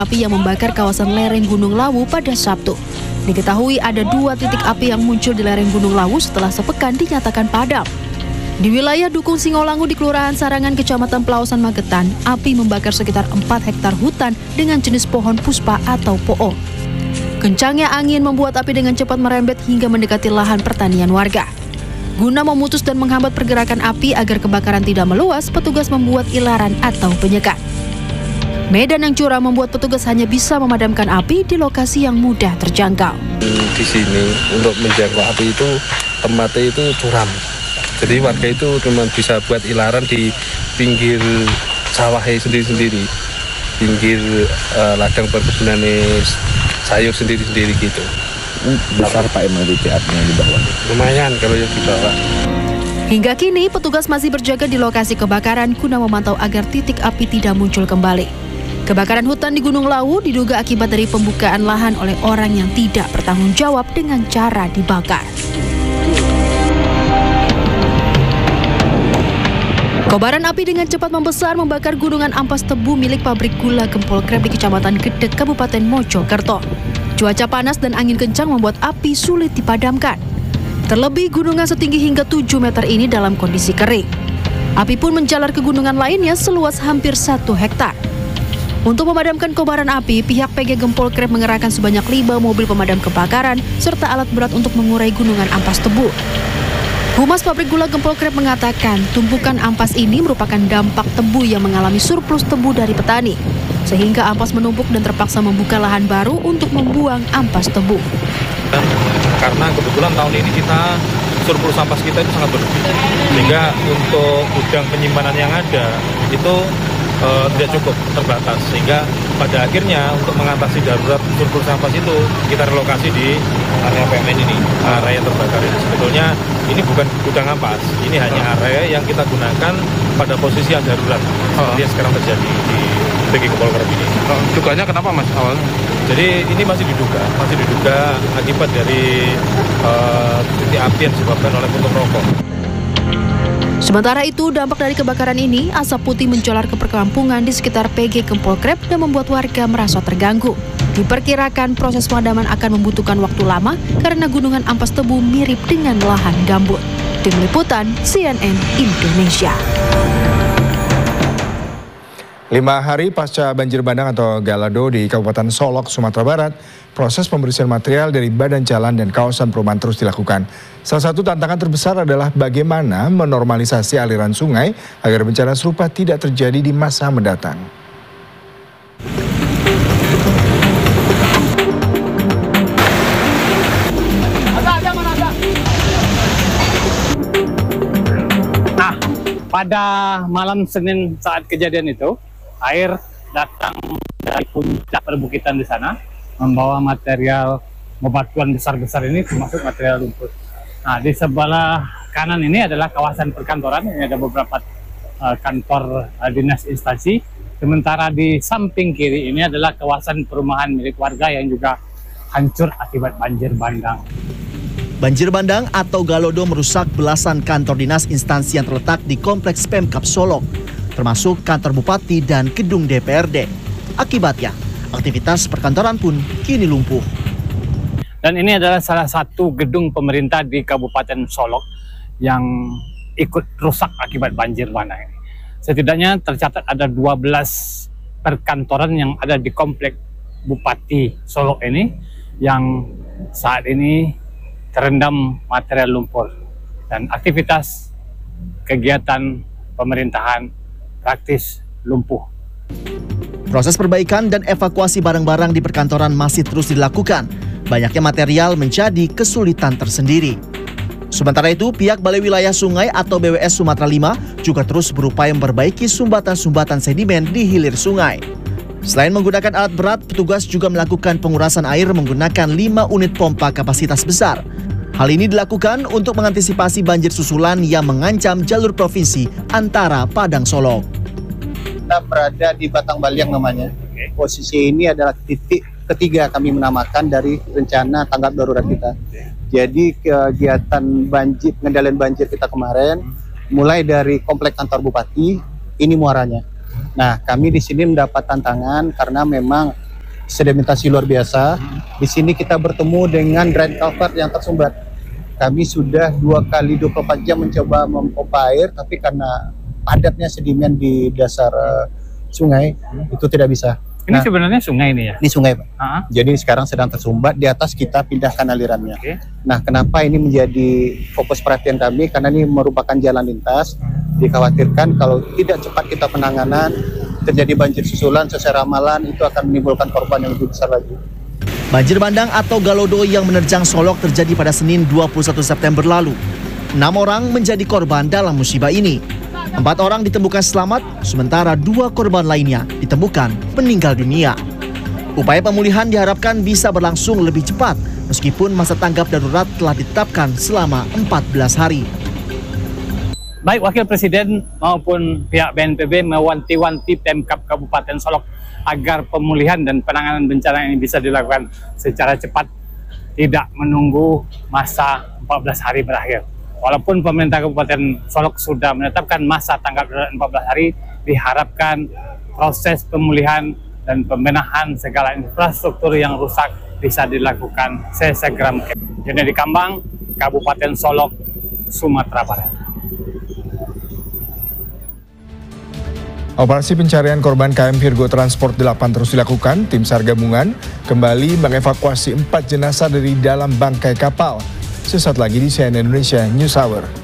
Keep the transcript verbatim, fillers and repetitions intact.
api yang membakar kawasan lereng Gunung Lawu pada Sabtu. Diketahui ada dua titik api yang muncul di lereng Gunung Lawu setelah sepekan dinyatakan padam. Di wilayah Dukung Singolangu di Kelurahan Sarangan, Kecamatan Pelausan, Magetan, api membakar sekitar empat hektar hutan dengan jenis pohon puspa atau po'o. Kencangnya angin membuat api dengan cepat merembet hingga mendekati lahan pertanian warga. Guna memutus dan menghambat pergerakan api agar kebakaran tidak meluas, petugas membuat ilaran atau penyekat. Medan yang curam membuat petugas hanya bisa memadamkan api di lokasi yang mudah terjangkau. Di sini untuk menjangkau api itu tempatnya itu curam. Jadi warga itu cuma bisa buat ilaran di pinggir sawah sendiri-sendiri, pinggir uh, ladang perkebunan sayur sendiri-sendiri gitu. Besar Pak emang titik apinya di bawah? Lumayan kalau yang di bawah. Hingga kini petugas masih berjaga di lokasi kebakaran guna memantau agar titik api tidak muncul kembali. Kebakaran hutan di Gunung Lawu diduga akibat dari pembukaan lahan oleh orang yang tidak bertanggung jawab dengan cara dibakar. Kobaran api dengan cepat membesar membakar gunungan ampas tebu milik pabrik gula Gempol Krep di Kecamatan Gedek, Kabupaten Mojokerto. Cuaca panas dan angin kencang membuat api sulit dipadamkan. Terlebih gunungan setinggi hingga tujuh meter ini dalam kondisi kering. Api pun menjalar ke gunungan lainnya seluas hampir satu hektar. Untuk memadamkan kobaran api, pihak P G Gempol Krep mengerahkan sebanyak lima mobil pemadam kebakaran serta alat berat untuk mengurai gunungan ampas tebu. Humas pabrik gula Gempol Krep mengatakan tumpukan ampas ini merupakan dampak tebu yang mengalami surplus tebu dari petani, sehingga ampas menumpuk dan terpaksa membuka lahan baru untuk membuang ampas tebu. Karena kebetulan tahun ini kita surplus ampas kita itu sangat berlebih, sehingga untuk gudang penyimpanan yang ada itu uh, tidak cukup, terbatas, sehingga pada akhirnya untuk mengatasi darurat surplus ampas itu kita relokasi di area P M N ini, area yang terbakar ini. Sebetulnya ini bukan gudang ampas, ini hanya area yang kita gunakan pada posisi yang darurat seperti yang sekarang terjadi di P G Gempol Krep ini. Duganya kenapa Mas awalnya? Jadi ini masih diduga, masih diduga akibat dari uh, titik api yang disebabkan oleh puntung rokok. Sementara itu, dampak dari kebakaran ini, asap putih menjalar ke perkampungan di sekitar P G Gempol Krep dan membuat warga merasa terganggu. Diperkirakan proses pemadaman akan membutuhkan waktu lama karena gunungan ampas tebu mirip dengan lahan gambut. Tim Liputan C N N Indonesia. Lima hari pasca banjir bandang atau Galado di Kabupaten Solok, Sumatera Barat, proses pembersihan material dari badan jalan dan kawasan perumahan terus dilakukan. Salah satu tantangan terbesar adalah bagaimana menormalisasi aliran sungai agar bencana serupa tidak terjadi di masa mendatang. Nah, pada malam Senin saat kejadian itu, air datang dari puncak perbukitan di sana, membawa material bebatuan besar-besar ini, termasuk material lumpur. Nah, di sebelah kanan ini adalah kawasan perkantoran, ini ada beberapa uh, kantor uh, dinas instansi. Sementara di samping kiri ini adalah kawasan perumahan milik warga yang juga hancur akibat banjir bandang. Banjir bandang atau Galado merusak belasan kantor dinas instansi yang terletak di Kompleks Pemkab Solok, termasuk kantor bupati dan gedung D P R D. Akibatnya, aktivitas perkantoran pun kini lumpuh. Dan ini adalah salah satu gedung pemerintah di Kabupaten Solok yang ikut rusak akibat banjir bandang ini. Setidaknya tercatat ada dua belas perkantoran yang ada di komplek Bupati Solok ini yang saat ini terendam material lumpur. Dan aktivitas kegiatan pemerintahan praktis lumpuh. Proses perbaikan dan evakuasi barang-barang di perkantoran masih terus dilakukan. Banyaknya material menjadi kesulitan tersendiri. Sementara itu, pihak Balai Wilayah Sungai atau B W S Sumatera lima juga terus berupaya memperbaiki sumbatan-sumbatan sedimen di hilir sungai. Selain menggunakan alat berat, petugas juga melakukan pengurasan air menggunakan lima unit pompa kapasitas besar. Hal ini dilakukan untuk mengantisipasi banjir susulan yang mengancam jalur provinsi antara Padang Solok. Kita berada di Batang Baliang namanya. Posisi ini adalah titik ketiga kami menamakan dari rencana tanggap darurat kita. Jadi kegiatan banjir, pengendalian banjir kita kemarin, mulai dari komplek kantor bupati, ini muaranya. Nah, kami di sini mendapat tantangan karena memang sedimentasi luar biasa. Di sini kita bertemu dengan drain culvert yang tersumbat. Kami sudah dua kali dua puluh empat jam mencoba memompa air, tapi karena padatnya sedimen di dasar uh, sungai itu tidak bisa. Ini Nah, sebenarnya sungai ini ya? ini sungai, Pak. Ah, Jadi sekarang sedang tersumbat, di atas kita pindahkan alirannya. Oke. Nah, kenapa ini menjadi fokus perhatian kami? Karena ini merupakan jalan lintas. Dikhawatirkan kalau tidak cepat kita penanganan, terjadi banjir susulan sesuai ramalan, itu akan menimbulkan korban yang lebih besar lagi. Banjir bandang atau galodo yang menerjang Solok terjadi pada Senin dua puluh satu September lalu. Enam orang menjadi korban dalam musibah ini. Empat orang ditemukan selamat, sementara dua korban lainnya ditemukan meninggal dunia. Upaya pemulihan diharapkan bisa berlangsung lebih cepat, meskipun masa tanggap darurat telah ditetapkan selama empat belas hari. Baik Wakil Presiden maupun pihak B N P B mewanti-wanti Pemkab Kabupaten Solok agar pemulihan dan penanganan bencana ini bisa dilakukan secara cepat, tidak menunggu masa empat belas hari berakhir. Walaupun pemerintah Kabupaten Solok sudah menetapkan masa tanggap darurat empat belas hari, diharapkan proses pemulihan dan pembenahan segala infrastruktur yang rusak bisa dilakukan sesegera mungkin. Jadi di Kambang, Kabupaten Solok, Sumatera Barat. Operasi pencarian korban K M Virgo Transport delapan terus dilakukan. Tim SAR gabungan kembali mengevakuasi empat jenazah dari dalam bangkai kapal. Sesaat lagi di C N N Indonesia News Hour.